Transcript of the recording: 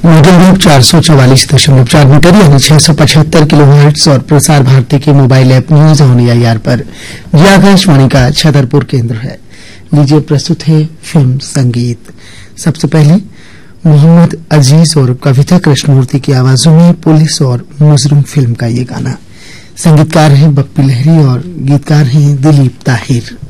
Medium wave 444.4 metre यानी 675 kilohertz और प्रसार भारती के mobile app news on AIR पर यह आकाशवाणी का छतरपुर केंद्र है। लीजिए प्रस्तुत है फिल्म संगीत। सबसे पहले मोहम्मद अजीज और कविता कृष्णमूर्ति की आवाजों में पुलिस और मुजरिम फिल्म का ये गाना। संगीतकार हैं बप्पी लहरी और गीतकार हैं दिलीप ताहिर।